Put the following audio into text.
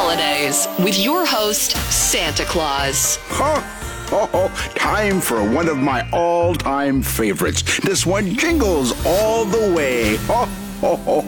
holidays with your host, Santa Claus. Time for one of my all-time favorites. This one jingles all the way.